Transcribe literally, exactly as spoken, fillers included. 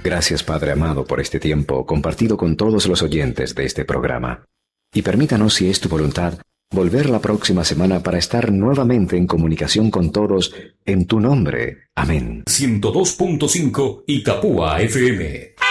Gracias, Padre amado, por este tiempo compartido con todos los oyentes de este programa. Y permítanos, si es tu voluntad, volver la próxima semana para estar nuevamente en comunicación con todos en tu nombre. Amén. ciento dos punto cinco Itapúa F M.